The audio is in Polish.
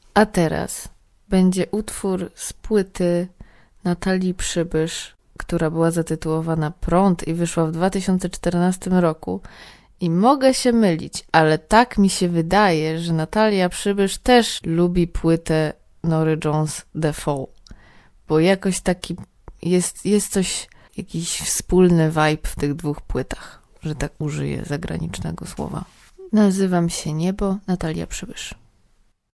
A teraz będzie utwór z płyty Natalii Przybysz, która była zatytułowana Prąd i wyszła w 2014 roku. I mogę się mylić, ale tak mi się wydaje, że Natalia Przybysz też lubi płytę Nory Jones The Fall. Bo jakoś taki jest coś, jakiś wspólny vibe w tych dwóch płytach, że tak użyję zagranicznego słowa. Nazywam się Niebo, Natalia Przybysz.